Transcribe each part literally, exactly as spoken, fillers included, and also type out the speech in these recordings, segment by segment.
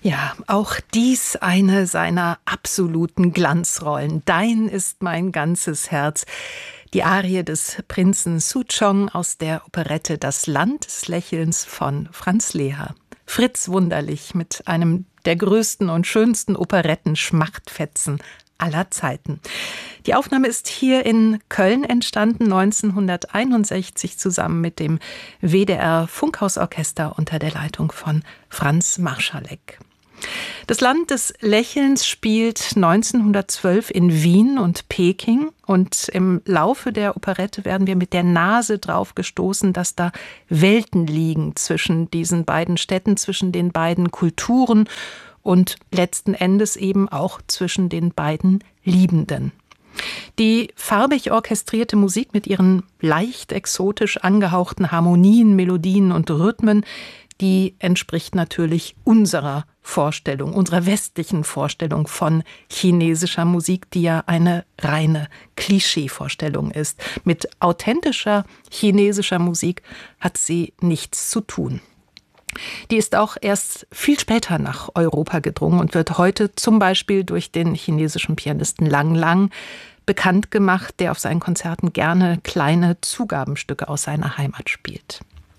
Ja, auch dies eine seiner absoluten Glanzrollen. Dein ist mein ganzes Herz. Die Arie des Prinzen Souchong aus der Operette Das Land des Lächelns von Franz Leher. Fritz Wunderlich mit einem der größten und schönsten Operettenschmachtfetzen aller Zeiten. Die Aufnahme ist hier in Köln entstanden, neunzehnhunderteinundsechzig, zusammen mit dem W D R Funkhausorchester unter der Leitung von Franz Marschalek. Das Land des Lächelns spielt neunzehnhundertzwölf in Wien und Peking, und im Laufe der Operette werden wir mit der Nase drauf gestoßen, dass da Welten liegen zwischen diesen beiden Städten, zwischen den beiden Kulturen und letzten Endes eben auch zwischen den beiden Liebenden. Die farbig orchestrierte Musik mit ihren leicht exotisch angehauchten Harmonien, Melodien und Rhythmen, die entspricht natürlich unserer Vorstellung, unserer westlichen Vorstellung von chinesischer Musik, die ja eine reine Klischeevorstellung ist. Mit authentischer chinesischer Musik hat sie nichts zu tun. Die ist auch erst viel später nach Europa gedrungen und wird heute zum Beispiel durch den chinesischen Pianisten Lang Lang bekannt gemacht, der auf seinen Konzerten gerne kleine Zugabenstücke aus seiner Heimat spielt.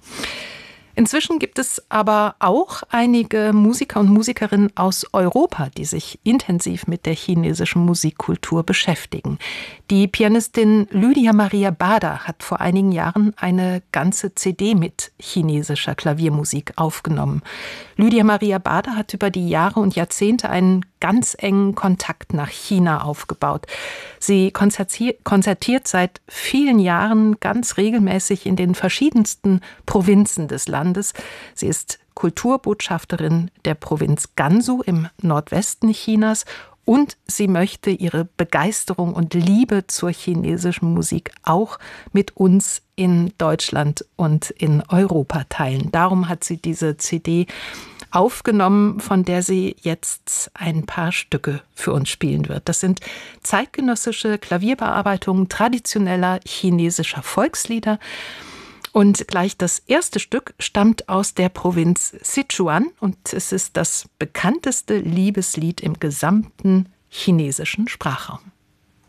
Inzwischen gibt es aber auch einige Musiker und Musikerinnen aus Europa, die sich intensiv mit der chinesischen Musikkultur beschäftigen. Die Pianistin Lydia Maria Bader hat vor einigen Jahren eine ganze C D mit chinesischer Klaviermusik aufgenommen. Lydia Maria Bader hat über die Jahre und Jahrzehnte einen ganz engen Kontakt nach China aufgebaut. Sie konzertiert, konzertiert seit vielen Jahren ganz regelmäßig in den verschiedensten Provinzen des Landes. Sie ist Kulturbotschafterin der Provinz Gansu im Nordwesten Chinas, und sie möchte ihre Begeisterung und Liebe zur chinesischen Musik auch mit uns in Deutschland und in Europa teilen. Darum hat sie diese C D aufgenommen, von der sie jetzt ein paar Stücke für uns spielen wird. Das sind zeitgenössische Klavierbearbeitungen traditioneller chinesischer Volkslieder. Und gleich das erste Stück stammt aus der Provinz Sichuan, und es ist das bekannteste Liebeslied im gesamten chinesischen Sprachraum.